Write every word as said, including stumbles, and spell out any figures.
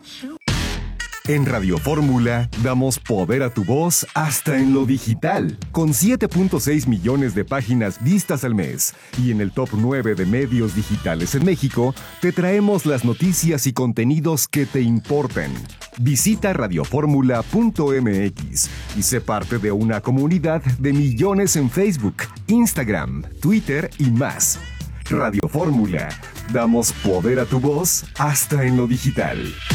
En Radio Fórmula damos poder a tu voz hasta en lo digital, con siete punto seis millones de páginas vistas al mes. Y en el top nueve de medios digitales en México, te traemos las noticias y contenidos que te importan. Visita radio fórmula punto m x y sé parte de una comunidad de millones en Facebook, Instagram, Twitter y más. Radio Fórmula, damos poder a tu voz hasta en lo digital.